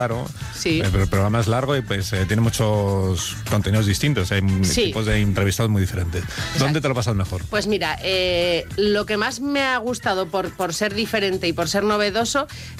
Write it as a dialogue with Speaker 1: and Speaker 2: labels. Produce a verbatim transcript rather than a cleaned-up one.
Speaker 1: Claro,
Speaker 2: Sí.
Speaker 1: eh, pero el programa es largo y pues eh, tiene muchos contenidos distintos, hay
Speaker 2: Sí.
Speaker 1: tipos de entrevistados muy diferentes. ¿Dónde te lo pasas mejor?
Speaker 2: Pues mira, eh, lo que más me ha gustado por, por ser diferente y por ser novedoso